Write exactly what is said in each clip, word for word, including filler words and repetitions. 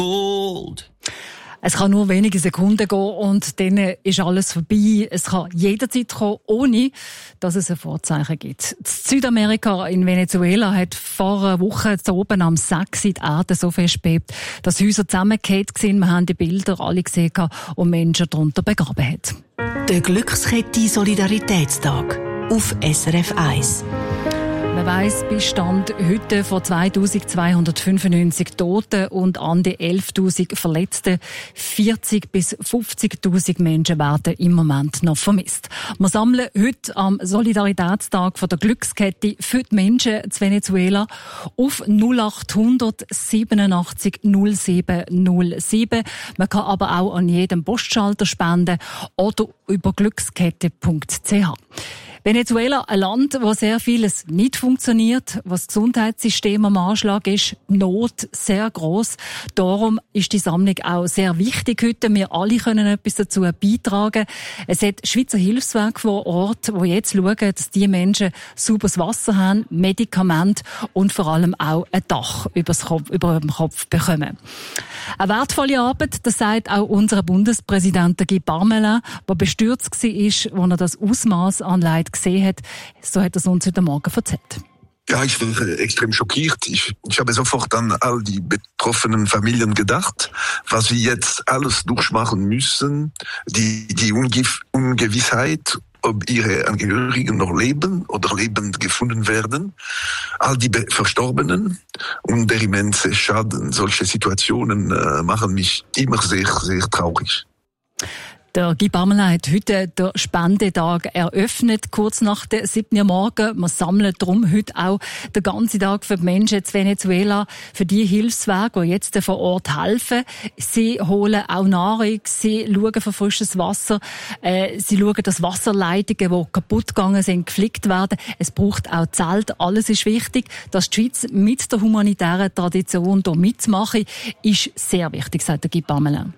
Es kann nur wenige Sekunden gehen und dann ist alles vorbei. Es kann jederzeit kommen, ohne dass es ein Vorzeichen gibt. In Südamerika, in Venezuela, hat vor einer Woche zu oben am sechs die Erde so fest bebt, dass Häuser zusammengefallen sind. Wir haben die Bilder alle gesehen und Menschen darunter begraben hat. Der Glückskette Solidaritätstag auf S R F eins. Man weiss, bis Stand heute von zweitausendzweihundertfünfundneunzig Toten und an die elftausend Verletzten. vierzig bis fünfzigtausend Menschen werden im Moment noch vermisst. Wir sammeln heute am Solidaritätstag von der Glückskette für die Menschen in Venezuela auf null acht hundert siebenundachtzig null sieben null sieben. Man kann aber auch an jedem Postschalter spenden oder über glückskette punkt c h. Venezuela, ein Land, wo sehr vieles nicht funktioniert, was das Gesundheitssystem am Anschlag ist, Not sehr gross. Darum ist die Sammlung auch sehr wichtig heute. Wir alle können etwas dazu beitragen. Es hat Schweizer Hilfswerke vor Ort, die jetzt schauen, dass die Menschen sauberes Wasser haben, Medikamente und vor allem auch ein Dach über dem Kopf bekommen. Eine wertvolle Arbeit, das sagt auch unser Bundespräsident Guy Parmelin, der bestürzt war, als er das Ausmaß an Leid gesehen hat. So hat er es uns heute Morgen erzählt. Ja, ich war extrem schockiert. Ich, ich habe sofort an all die betroffenen Familien gedacht, was sie jetzt alles durchmachen müssen, die, die Ungewissheit, ob ihre Angehörigen noch leben oder lebend gefunden werden, all die Verstorbenen und der immense Schaden. Solche Situationen äh, machen mich immer sehr, sehr traurig. Der Guy Parmelin hat heute den Spendetag eröffnet, kurz nach der siebten Uhr morgen. Wir sammeln darum heute auch den ganzen Tag für die Menschen in Venezuela, für die Hilfswerke, die jetzt vor Ort helfen. Sie holen auch Nahrung, sie schauen für frisches Wasser, äh, sie schauen, dass Wasserleitungen, die kaputt gegangen sind, geflickt werden. Es braucht auch Zelte, alles ist wichtig. Dass die Schweiz mit der humanitären Tradition hier mitmachen, ist sehr wichtig, sagt der Guy Parmelin.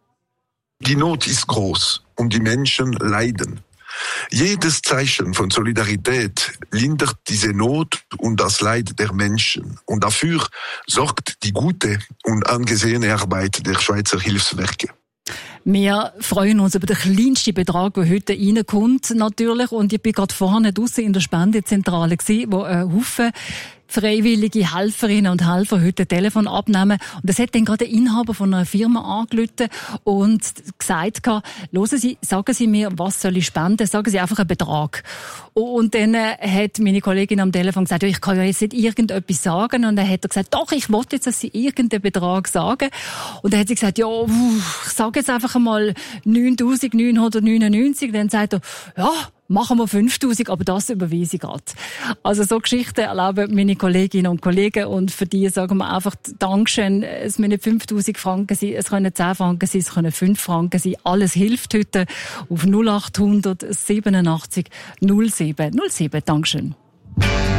Die Not ist groß und die Menschen leiden. Jedes Zeichen von Solidarität lindert diese Not und das Leid der Menschen. Und dafür sorgt die gute und angesehene Arbeit der Schweizer Hilfswerke. Wir freuen uns über den kleinsten Betrag, der heute reinkommt, natürlich. Und ich bin gerade vorne draussen in der Spendezentrale gewesen, wo ein Haufen freiwillige Helferinnen und Helfer heute ein Telefon abnehmen. Und es hat dann gerade der Inhaber von einer Firma angerufen und gesagt, hören Sie, sagen Sie mir, was soll ich spenden? Sagen Sie einfach einen Betrag. Und dann hat meine Kollegin am Telefon gesagt, ja, ich kann ja jetzt nicht irgendetwas sagen. Und dann hat er gesagt, doch, ich wollte jetzt, dass Sie irgendeinen Betrag sagen. Und dann hat sie gesagt, ja, ich sage jetzt einfach einmal neuntausendneunhundertneunundneunzig. Dann sagt er, ja, machen wir fünftausend, aber das überweise ich gerade. Also so Geschichten erleben meine Kolleginnen und Kollegen und für die sagen wir einfach Dankeschön. Es müssen nicht fünftausend Franken sein, es können zehn Franken sein, es können fünf Franken sein. Alles hilft heute auf null acht hundert siebenundachtzig null sieben null sieben. Dankeschön.